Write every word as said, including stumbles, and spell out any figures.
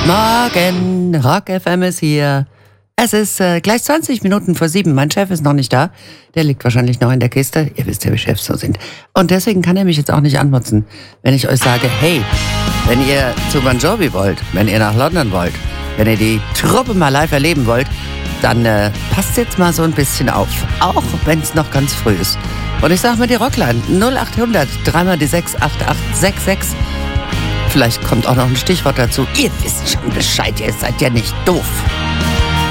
Morgen, Rock F M ist hier. Es ist äh, gleich zwanzig Minuten vor sieben. Mein Chef ist noch nicht da. Der liegt wahrscheinlich noch in der Kiste. Ihr wisst ja, wie Chefs so sind. Und deswegen kann er mich jetzt auch nicht anmotzen, wenn ich euch sage, hey, wenn ihr zu Bon Jovi wollt, wenn ihr nach London wollt, wenn ihr die Truppe mal live erleben wollt, dann äh, passt jetzt mal so ein bisschen auf. Auch wenn es noch ganz früh ist. Und ich sag mal die Rockline null acht hundert, dreimal die sechs acht acht sechs sechs. Vielleicht kommt auch noch ein Stichwort dazu. Ihr wisst schon Bescheid, ihr seid ja nicht doof.